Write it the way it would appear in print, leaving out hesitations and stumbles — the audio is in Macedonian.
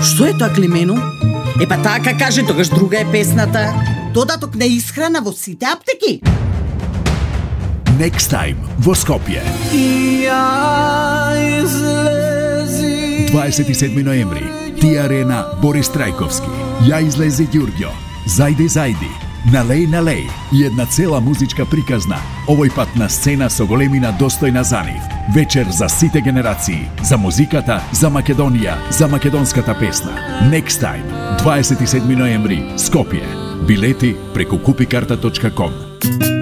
Што е тоа, Климену? Епа така кажи, тогаш друга е песната. Додаток на исхрана во сите аптеки. Next Time во Скопје. 27 ноември. Тија Арена, Борис Трајковски. Ја излези Ѓурѓо. Зајди. Налеј и една цела музичка приказна, овој пат на сцена со големина достојна за нив. Вечер за сите генерации, за музиката, за Македонија, за македонската песна. Next Time, 27 ноември, Скопје. Билети преку kupikarta.com.